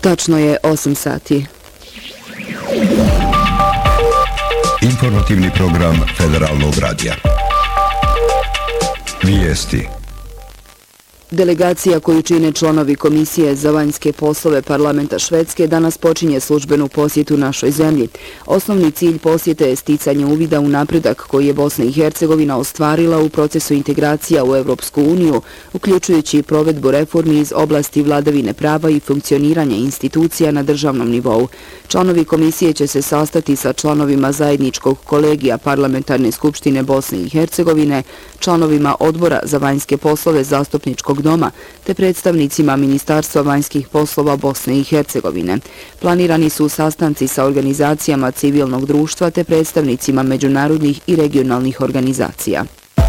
Tačno je 8 sati. Informativni program Federalnog radija. Vijesti. Delegacija koju čine članovi Komisije za vanjske poslove parlamenta Švedske danas počinje službenu posjetu našoj zemlji. Osnovni cilj posjete je sticanje uvida u napredak koji je Bosna i Hercegovina ostvarila u procesu integracija u Evropsku uniju, uključujući provedbu reformi iz oblasti vladavine prava i funkcioniranja institucija na državnom nivou. Članovi komisije će se sastati sa članovima zajedničkog kolegija Parlamentarne skupštine Bosne i Hercegovine, članovima odbora za vanjske poslove Zastupničkog doma te predstavnicima Ministarstva vanjskih poslova Bosne i Hercegovine. Planirani su sastanci sa organizacijama civilnog društva te predstavnicima međunarodnih i regionalnih organizacija.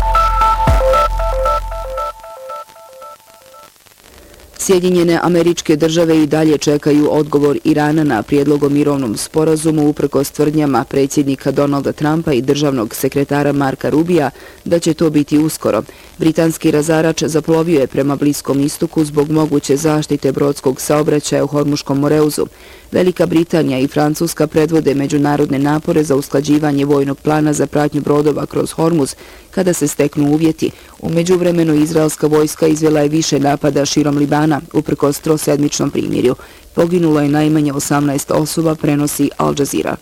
Sjedinjene Američke Države i dalje čekaju odgovor Irana na prijedlog o mirovnom sporazumu uprkos tvrdnjama predsjednika Donalda Trumpa i državnog sekretara Marka Rubija da će to biti uskoro. Britanski razarač zaplovio je prema Bliskom istoku zbog moguće zaštite brodskog saobraćaja u Hormuškom Moreuzu. Velika Britanija i Francuska predvode međunarodne napore za usklađivanje vojnog plana za pratnju brodova kroz Hormuz kada se steknu uvjeti. U međuvremenu izraelska vojska izvela je više napada širom Libana uprkos trosedmičnom primirju. Poginulo je najmanje 18 osoba, prenosi Al Jazeera.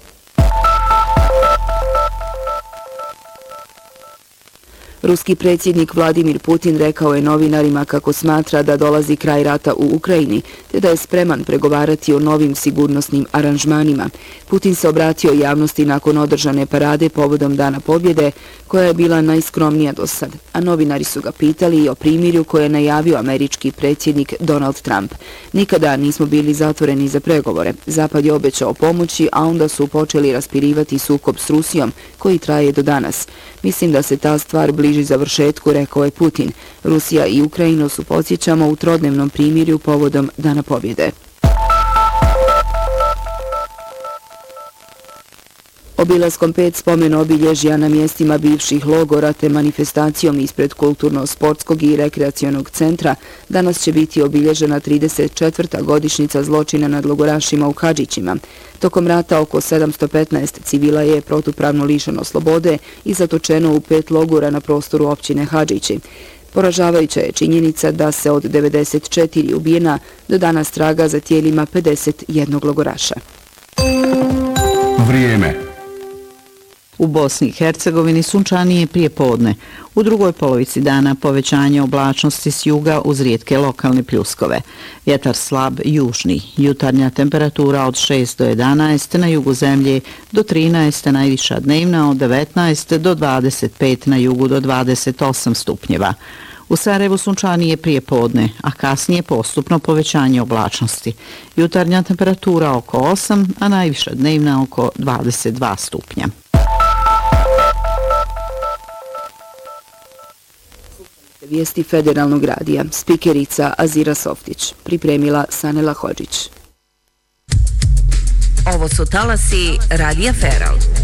Ruski predsjednik Vladimir Putin rekao je novinarima kako smatra da dolazi kraj rata u Ukrajini, te da je spreman pregovarati o novim sigurnosnim aranžmanima. Putin se obratio javnosti nakon održane parade povodom Dana pobjede, koja je bila najskromnija do sad, a novinari su ga pitali i o primirju koje je najavio američki predsjednik Donald Trump. Nikada nismo bili zatvoreni za pregovore. Zapad je obećao pomoći, a onda su počeli raspirivati sukob s Rusijom, koji traje do danas. Mislim da se ta stvar bliži završetku, rekao je Putin. Rusija i Ukrajinu su, podsjećamo, u trodnevnom primirju povodom Dana pobjede. Obilaskom 5 spomen obilježja na mjestima bivših logora te manifestacijom ispred kulturno-sportskog i rekreacionog centra danas će biti obilježena 34. godišnjica zločina nad logorašima u Hadžićima. Tokom rata oko 715 civila je protupravno lišeno slobode i zatočeno u 5 logora na prostoru općine Hadžići. Poražavajuća je činjenica da se od 94 ubijena do danas traga za tijelima 51 logoraša. Vrijeme. U Bosni i Hercegovini sunčanije prije podne. U drugoj polovici dana povećanje oblačnosti s juga uz rijetke lokalne pljuskove. Vjetar slab južni. Jutarnja temperatura od 6 do 11, na jugu zemlje do 13, najviša dnevna od 19 do 25, na jugu do 28 stupnjeva. U Sarajevu sunčanije prije podne, a kasnije postupno povećanje oblačnosti. Jutarnja temperatura oko 8, a najviša dnevna oko 22 stupnja. Vijesti Federalnog radija. Spikerica Azira Softić. Pripremila Sanela Hodžić. Ovo su talasi Radija Feral.